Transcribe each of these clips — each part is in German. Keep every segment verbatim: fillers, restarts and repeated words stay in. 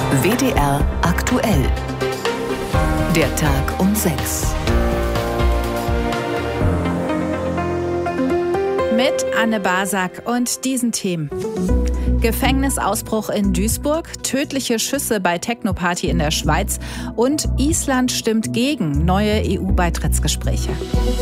W D R aktuell. Der Tag um sechs. Mit Anne Basak und diesen Themen. Gefängnisausbruch in Duisburg, tödliche Schüsse bei Technoparty in der Schweiz und Island stimmt gegen neue E U-Beitrittsgespräche.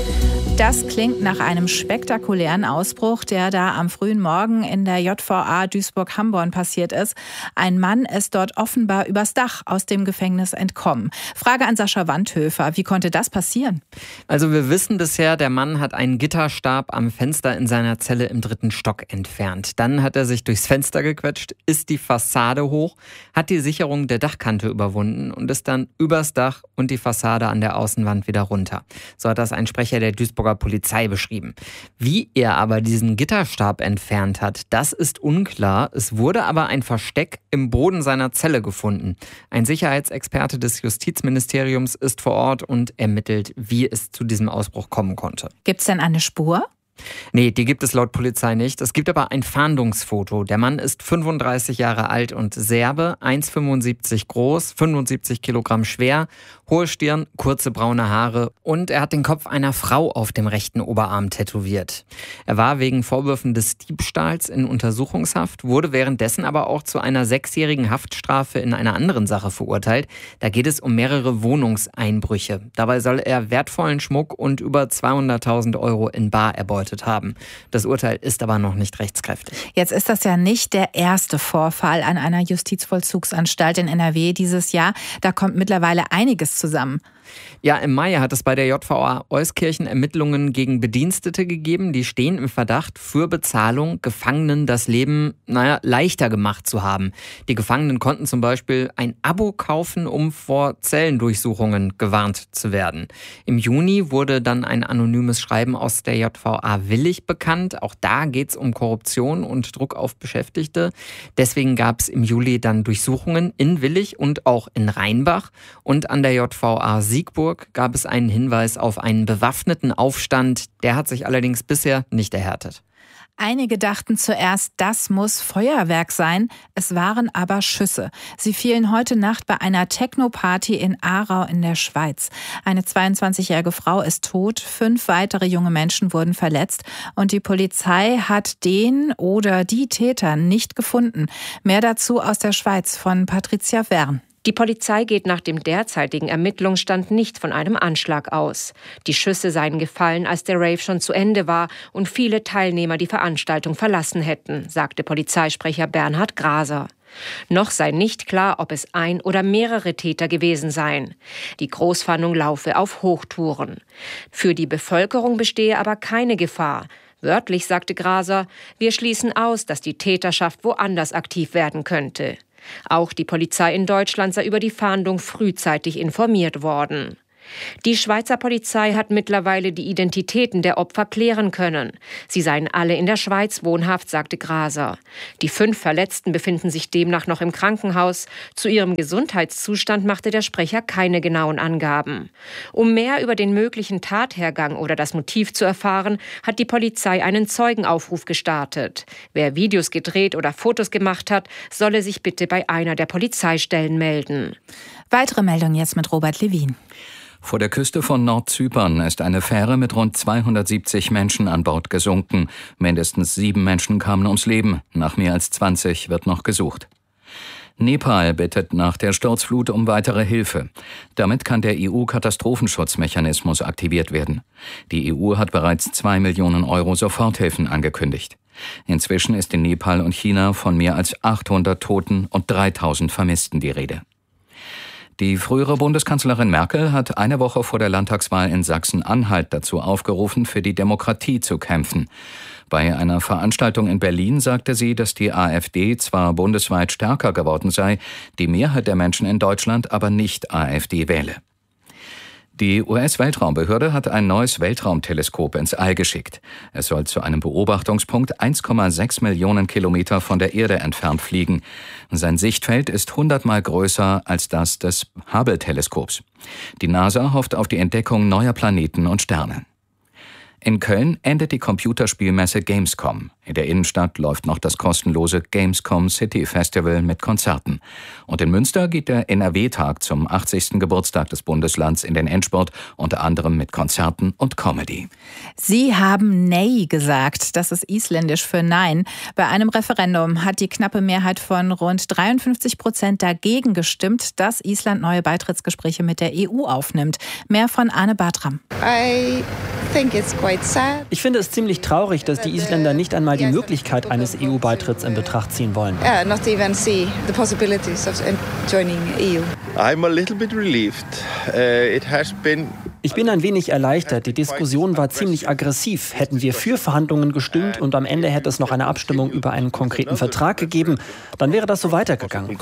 Das klingt nach einem spektakulären Ausbruch, der da am frühen Morgen in der J V A Duisburg-Hamborn passiert ist. Ein Mann ist dort offenbar übers Dach aus dem Gefängnis entkommen. Frage an Sascha Wandhöfer, wie konnte das passieren? Also wir wissen bisher, der Mann hat einen Gitterstab am Fenster in seiner Zelle im dritten Stock entfernt. Dann hat er sich durchs Fenster gequetscht, ist die Fassade hoch, hat die Sicherung der Dachkante überwunden und ist dann übers Dach und die Fassade an der Außenwand wieder runter. So hat das ein Sprecher der Duisburger Polizei beschrieben. Wie er aber diesen Gitterstab entfernt hat, das ist unklar. Es wurde aber ein Versteck im Boden seiner Zelle gefunden. Ein Sicherheitsexperte des Justizministeriums ist vor Ort und ermittelt, wie es zu diesem Ausbruch kommen konnte. Gibt es denn eine Spur? Nee, die gibt es laut Polizei nicht. Es gibt aber ein Fahndungsfoto. Der Mann ist fünfunddreißig Jahre alt und Serbe, eins Komma fünfundsiebzig groß, fünfundsiebzig Kilogramm schwer, hohe Stirn, kurze braune Haare und er hat den Kopf einer Frau auf dem rechten Oberarm tätowiert. Er war wegen Vorwürfen des Diebstahls in Untersuchungshaft, wurde währenddessen aber auch zu einer sechsjährigen Haftstrafe in einer anderen Sache verurteilt. Da geht es um mehrere Wohnungseinbrüche. Dabei soll er wertvollen Schmuck und über zweihunderttausend Euro in bar erbeutet haben. Das Urteil ist aber noch nicht rechtskräftig. Jetzt ist das ja nicht der erste Vorfall an einer Justizvollzugsanstalt in N R W dieses Jahr. Da kommt mittlerweile einiges zusammen. Ja, im Mai hat es bei der J V A Euskirchen Ermittlungen gegen Bedienstete gegeben. Die stehen im Verdacht, für Bezahlung Gefangenen das Leben, naja, leichter gemacht zu haben. Die Gefangenen konnten zum Beispiel ein Abo kaufen, um vor Zellendurchsuchungen gewarnt zu werden. Im Juni wurde dann ein anonymes Schreiben aus der J V A Willich bekannt. Auch da geht es um Korruption und Druck auf Beschäftigte. Deswegen gab es im Juli dann Durchsuchungen in Willich und auch in Rheinbach. Und an der J V A Siegburg gab es einen Hinweis auf einen bewaffneten Aufstand. Der hat sich allerdings bisher nicht erhärtet. Einige dachten zuerst, das muss Feuerwerk sein. Es waren aber Schüsse. Sie fielen heute Nacht bei einer Techno-Party in Aarau in der Schweiz. Eine zweiundzwanzigjährige Frau ist tot, fünf weitere junge Menschen wurden verletzt und die Polizei hat den oder die Täter nicht gefunden. Mehr dazu aus der Schweiz von Patricia Wern. Die Polizei geht nach dem derzeitigen Ermittlungsstand nicht von einem Anschlag aus. Die Schüsse seien gefallen, als der Rave schon zu Ende war und viele Teilnehmer die Veranstaltung verlassen hätten, sagte Polizeisprecher Bernhard Graser. Noch sei nicht klar, ob es ein oder mehrere Täter gewesen seien. Die Großfahndung laufe auf Hochtouren. Für die Bevölkerung bestehe aber keine Gefahr. Wörtlich sagte Graser, wir schließen aus, dass die Täterschaft woanders aktiv werden könnte. Auch die Polizei in Deutschland sei über die Fahndung frühzeitig informiert worden. Die Schweizer Polizei hat mittlerweile die Identitäten der Opfer klären können. Sie seien alle in der Schweiz wohnhaft, sagte Graser. Die fünf Verletzten befinden sich demnach noch im Krankenhaus. Zu ihrem Gesundheitszustand machte der Sprecher keine genauen Angaben. Um mehr über den möglichen Tathergang oder das Motiv zu erfahren, hat die Polizei einen Zeugenaufruf gestartet. Wer Videos gedreht oder Fotos gemacht hat, solle sich bitte bei einer der Polizeistellen melden. Weitere Meldung jetzt mit Robert Levin. Vor der Küste von Nordzypern ist eine Fähre mit rund zweihundertsiebzig Menschen an Bord gesunken. Mindestens sieben Menschen kamen ums Leben. Nach mehr als zwanzig wird noch gesucht. Nepal bittet nach der Sturzflut um weitere Hilfe. Damit kann der E U-Katastrophenschutzmechanismus aktiviert werden. Die E U hat bereits zwei Millionen Euro Soforthilfen angekündigt. Inzwischen ist in Nepal und China von mehr als achthundert Toten und dreitausend Vermissten die Rede. Die frühere Bundeskanzlerin Merkel hat eine Woche vor der Landtagswahl in Sachsen-Anhalt dazu aufgerufen, für die Demokratie zu kämpfen. Bei einer Veranstaltung in Berlin sagte sie, dass die AfD zwar bundesweit stärker geworden sei, die Mehrheit der Menschen in Deutschland aber nicht AfD wähle. Die U S-Weltraumbehörde hat ein neues Weltraumteleskop ins All geschickt. Es soll zu einem Beobachtungspunkt eins Komma sechs Millionen Kilometer von der Erde entfernt fliegen. Sein Sichtfeld ist hundertmal größer als das des Hubble-Teleskops. Die NASA hofft auf die Entdeckung neuer Planeten und Sterne. In Köln endet die Computerspielmesse Gamescom. In der Innenstadt läuft noch das kostenlose Gamescom City Festival mit Konzerten. Und in Münster geht der N R W-Tag zum achtzigsten Geburtstag des Bundeslands in den Endspurt, unter anderem mit Konzerten und Comedy. Sie haben Nei gesagt. Das ist isländisch für Nein. Bei einem Referendum hat die knappe Mehrheit von rund dreiundfünfzig Prozent dagegen gestimmt, dass Island neue Beitrittsgespräche mit der E U aufnimmt. Mehr von Anne Bartram. I think it's quite sad. Ich finde es ziemlich traurig, dass die Isländer nicht einmal die Möglichkeit eines E U-Beitritts in Betracht ziehen wollen. Uh, not even see the possibilities of joining E U. I'm a little bit relieved. Uh, it has been Ich bin ein wenig erleichtert. Die Diskussion war ziemlich aggressiv. Hätten wir für Verhandlungen gestimmt und am Ende hätte es noch eine Abstimmung über einen konkreten Vertrag gegeben, dann wäre das so weitergegangen.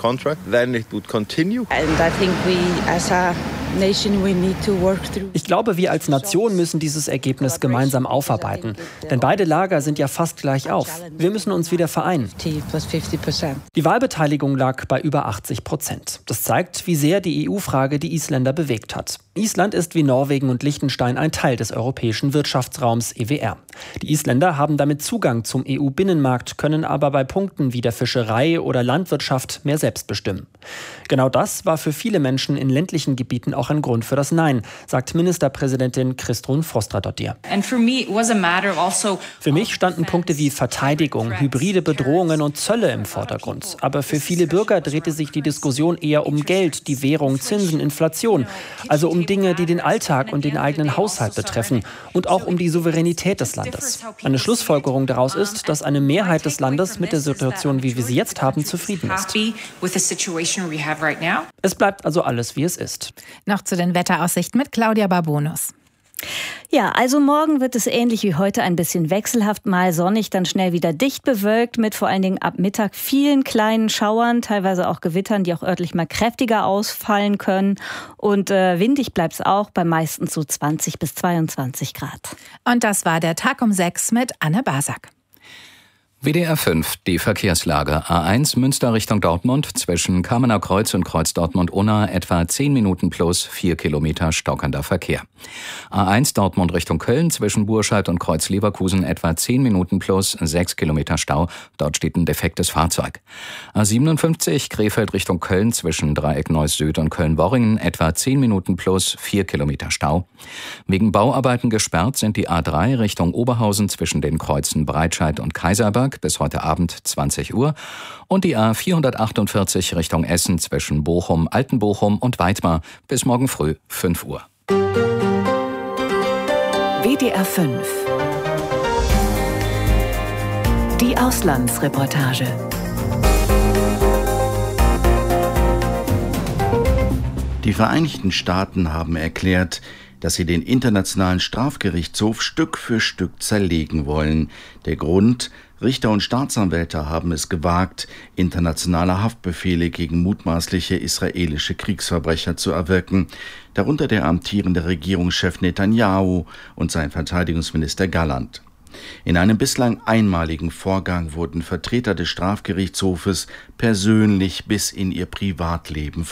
Ich glaube, wir als Nation müssen dieses Ergebnis gemeinsam aufarbeiten. Denn beide Lager sind ja fast gleich auf. Wir müssen uns wieder vereinen. Die Wahlbeteiligung lag bei über achtzig Prozent. Das zeigt, wie sehr die E U-Frage die Isländer bewegt hat. Island ist wie Norwegen und Liechtenstein ein Teil des europäischen Wirtschaftsraums E W R. Die Isländer haben damit Zugang zum E U-Binnenmarkt, können aber bei Punkten wie der Fischerei oder Landwirtschaft mehr selbst bestimmen. Genau das war für viele Menschen in ländlichen Gebieten auch ein Grund für das Nein, sagt Ministerpräsidentin Kristrún Frostadóttir. Für mich standen Punkte wie Verteidigung, hybride Bedrohungen und Zölle im Vordergrund. Aber für viele Bürger drehte sich die Diskussion eher um Geld, die Währung, Zinsen, Inflation. Also um Dinge, die den Alltag und den eigenen Haushalt betreffen und auch um die Souveränität des Landes. Eine Schlussfolgerung daraus ist, dass eine Mehrheit des Landes mit der Situation, wie wir sie jetzt haben, zufrieden ist. Es bleibt also alles, wie es ist. Noch zu den Wetteraussichten mit Claudia Barbonus. Ja, also morgen wird es ähnlich wie heute ein bisschen wechselhaft, mal sonnig, dann schnell wieder dicht bewölkt mit vor allen Dingen ab Mittag vielen kleinen Schauern, teilweise auch Gewittern, die auch örtlich mal kräftiger ausfallen können. Und äh, windig bleibt es auch, bei meistens so zwanzig bis zweiundzwanzig Grad. Und das war der Tag um sechs mit Anne Basak. W D R fünf, die Verkehrslage. A eins Münster Richtung Dortmund, zwischen Kamener Kreuz und Kreuz Dortmund-Unna etwa zehn Minuten plus vier Kilometer stockender Verkehr. A eins Dortmund Richtung Köln, zwischen Burscheid und Kreuz Leverkusen etwa zehn Minuten plus sechs Kilometer Stau. Dort steht ein defektes Fahrzeug. A siebenundfünfzig Krefeld Richtung Köln, zwischen Dreieck Neuss Süd und Köln-Worringen etwa zehn Minuten plus vier Kilometer Stau. Wegen Bauarbeiten gesperrt sind die A drei Richtung Oberhausen zwischen den Kreuzen Breitscheid und Kaiserberg bis heute Abend zwanzig Uhr und die A vierhundertachtundvierzig Richtung Essen zwischen Bochum, Altenbochum und Weitmar bis morgen früh fünf Uhr. W D R fünf. Die Auslandsreportage. Die Vereinigten Staaten haben erklärt, dass sie den Internationalen Strafgerichtshof Stück für Stück zerlegen wollen. Der Grund: Richter und Staatsanwälte haben es gewagt, internationale Haftbefehle gegen mutmaßliche israelische Kriegsverbrecher zu erwirken, darunter der amtierende Regierungschef Netanyahu und sein Verteidigungsminister Gallant. In einem bislang einmaligen Vorgang wurden Vertreter des Strafgerichtshofes persönlich bis in ihr Privatleben